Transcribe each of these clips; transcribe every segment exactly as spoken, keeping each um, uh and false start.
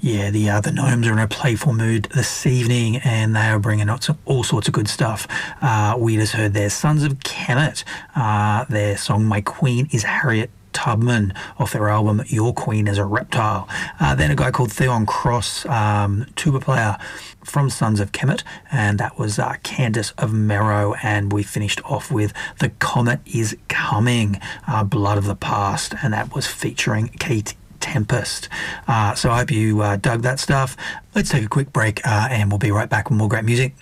Yeah, the uh, the Gnomes are in a playful mood this evening, and they are bringing out some, all sorts of good stuff. Uh, we just heard their Sons of Kemet, uh, their song "My Queen is Harriet Tubman" off their album "Your Queen is a Reptile." Uh, then a guy called Theon Cross, um, tuba player from Sons of Kemet, and that was uh, Candace of Merrow. And we finished off with "The Comet is Coming," uh, Blood of the Past, and that was featuring Kate Tempest. Uh, so I hope you uh, dug that stuff. Let's take a quick break uh, and we'll be right back with more great music.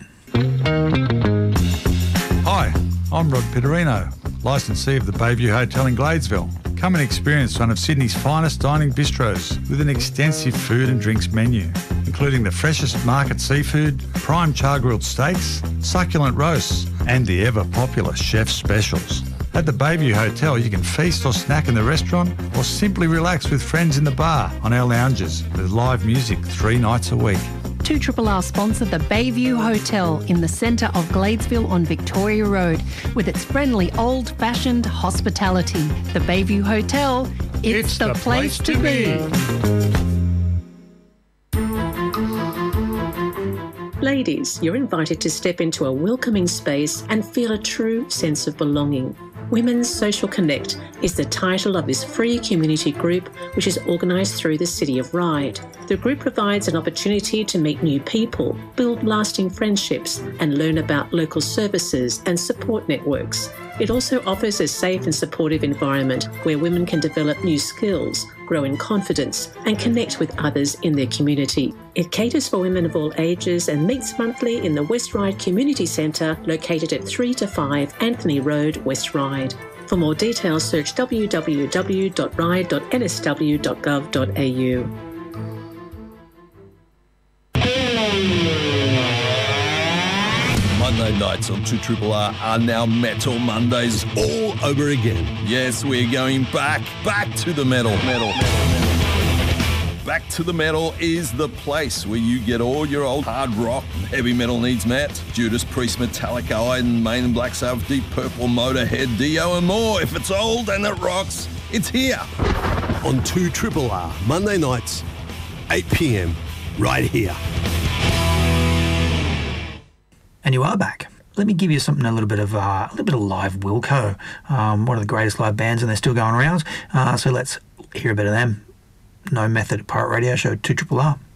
Hi, I'm Rod Pitterino, licensee of the Bayview Hotel in Gladesville. Come and experience one of Sydney's finest dining bistros with an extensive food and drinks menu, including the freshest market seafood, prime char-grilled steaks, succulent roasts, and the ever-popular chef's specials. At the Bayview Hotel, you can feast or snack in the restaurant or simply relax with friends in the bar on our lounges with live music three nights a week. two R R R sponsor the Bayview Hotel in the centre of Gladesville on Victoria Road with its friendly old-fashioned hospitality. The Bayview Hotel, it's, it's the, the place, place to be. Ladies, you're invited to step into a welcoming space and feel a true sense of belonging. Women's Social Connect is the title of this free community group, which is organised through the City of Ryde. The group provides an opportunity to meet new people, build lasting friendships, and learn about local services and support networks. It also offers a safe and supportive environment where women can develop new skills, grow in confidence, and connect with others in their community. It caters for women of all ages and meets monthly in the West Ryde Community Centre, located at three to five Anthony Road, West Ryde. For more details, search w w w dot ryde dot n s w dot gov dot a u. Monday nights on two R R R are now Metal Mondays all over again. Yes, we're going back, back to the metal. Metal, metal, metal. Back to the Metal is the place where you get all your old hard rock and heavy metal needs met. Judas Priest, Metallica, Iron Maiden, Black Sabbath, Deep Purple, Motorhead, Dio and more. If it's old and it rocks, it's here. On two R R R, Monday nights, eight p m, right here. And you are back. Let me give you something, a little bit of uh, a little bit of live Wilco, um, one of the greatest live bands, and they're still going around. Uh, so let's hear a bit of them. No Method Pirate Radio Show two R R R.